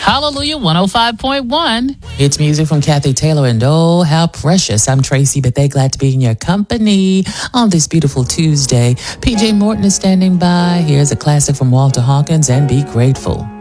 Hallelujah 105.1. It's music from Kathy Taylor and oh, how precious. I'm Tracy Bethea, glad to be in your company on this beautiful Tuesday. PJ Morton is standing by. Here's a classic from Walter Hawkins and Be Grateful.